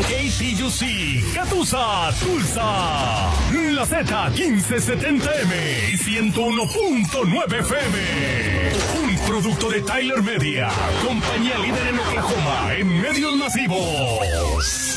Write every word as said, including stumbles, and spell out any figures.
K T U C, Catusa, Tulsa. La Z quince setenta M y ciento uno punto nueve F M. Un producto de Tyler Media, compañía líder en Oklahoma en medios masivos.